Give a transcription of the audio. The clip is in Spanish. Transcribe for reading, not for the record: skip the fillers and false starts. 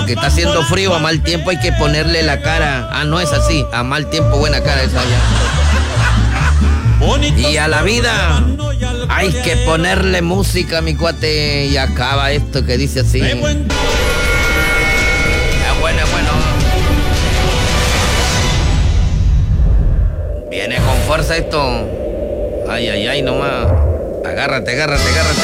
porque está haciendo frío, a mal tiempo hay que ponerle la cara. Ah, no es así, a mal tiempo buena cara esa ya. Y a la vida hay que ponerle música, mi cuate, y acaba esto que dice así. Es bueno, es bueno. Viene con fuerza esto. Ay, nomás. Agárrate.